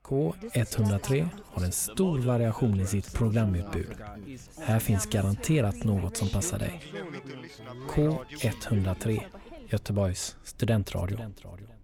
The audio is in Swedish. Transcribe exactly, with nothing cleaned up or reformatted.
K ett noll tre har en stor variation i sitt programutbud. Här finns garanterat något som passar dig. K ett noll tre, Göteborgs studentradio.